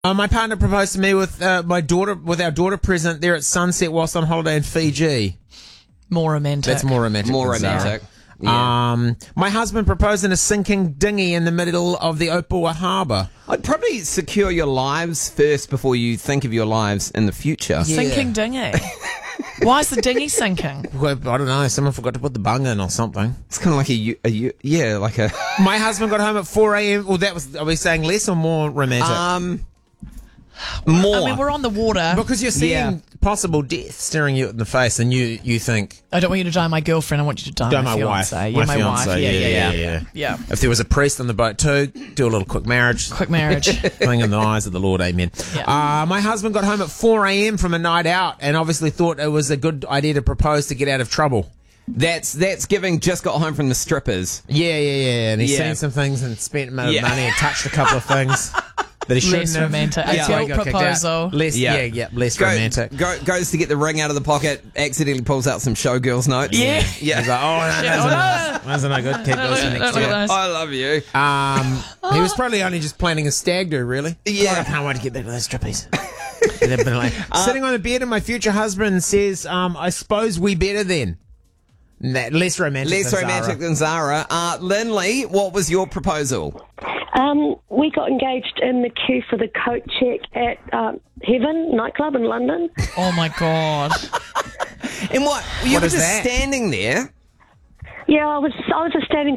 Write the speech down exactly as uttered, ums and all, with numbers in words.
Uh, my partner proposed to me with uh, my daughter, with our daughter present there at sunset whilst on holiday in Fiji. More romantic. That's more romantic. More than Zara. romantic. Yeah. Um, my husband proposed in a sinking dinghy in the middle of the Opua harbour. I'd probably secure your lives first before you think of your lives in the future. Yeah. Sinking dinghy. Why is the dinghy sinking? Well, I don't know. Someone forgot to put the bung in or something. It's kind of like a, u- a u- yeah, like a My husband got home at four a.m. Well, that was. Are we saying less or more romantic? um more. I mean, we're on the water. because you're seeing yeah. possible death staring you in the face, and you you think, I don't want you to die my girlfriend. I want you to die, "Die my, my wife, fiance. Yeah, my, fiance." wife. Yeah, yeah, yeah. yeah. Yeah. If there was a priest on the boat too, do a little quick marriage. Quick marriage. Thing in the eyes of the Lord, amen. Yeah. Uh, my husband got home at four a.m. from a night out and obviously thought it was a good idea to propose to get out of trouble. That's that's giving just got home from the strippers. Yeah, yeah, yeah. And he's Yeah. seen some things and spent a bit of Yeah. money and touched a couple of things that he shouldn't Less have. romantic. A That's why he guilt got kicked out. proposal. Less, yeah, Yeah. yeah, less Go- romantic. Go, goes to get the ring out of the pocket, accidentally pulls out some showgirls notes. Yeah. Yeah. He's like, oh, no, Yeah, that's, not, that's not good. Keep those for next Look at year. those. I love you. Um, he was probably only just planning a stag do, really. Yeah. God, I can't wait to get back to those strippies. And they've been like, sitting on the bed, and my future husband says, um, I suppose we better then. Nah, less romantic Less than romantic Zara. than Zara. Uh, Lindley, what was your proposal? Um, we got engaged in the queue for the coat check at um, Heaven nightclub in London. Oh my god. And what? You What were is just that? standing there. Yeah, I was I was just standing